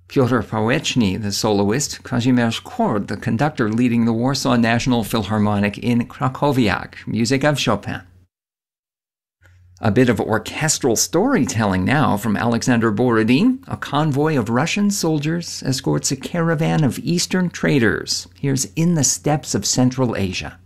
Pyotr Pawechny, the soloist, Kazimierz Kord, the conductor leading the Warsaw National Philharmonic in Krakowiak, music of Chopin. A bit of orchestral storytelling now from Alexander Borodin. A convoy of Russian soldiers escorts a caravan of Eastern traders. Here's In the Steppes of Central Asia.